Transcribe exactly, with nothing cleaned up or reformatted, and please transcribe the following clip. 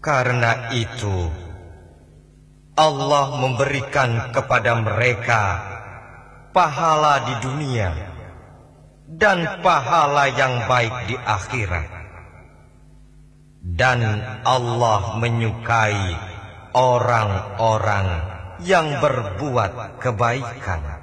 Karena itu, Allah memberikan kepada mereka pahala di dunia dan pahala yang baik di akhirat. Dan Allah menyukai orang-orang yang berbuat kebaikan.